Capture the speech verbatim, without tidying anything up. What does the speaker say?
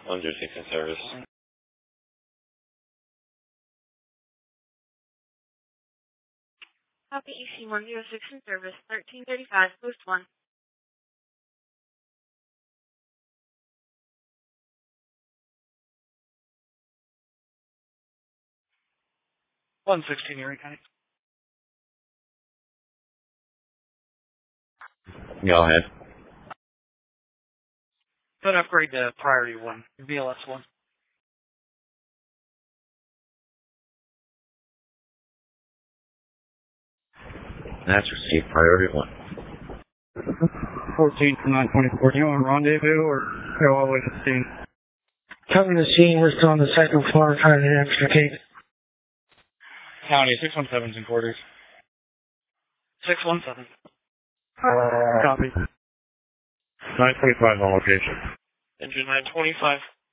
one zero six in service. Copy E C one zero six in service, thirteen thirty-five, post one. one sixteen Erie County. Go ahead. But upgrade to priority one, V L S one. That's received priority one. fourteen to nine twenty-four. Do you want a rendezvous or go all the way to the scene? Coming to scene, we're still on the second floor trying to extricate. County, six one seven's in quarters. six one seven. Uh, Copy. nine twenty-five on location. Engine nine twenty-five.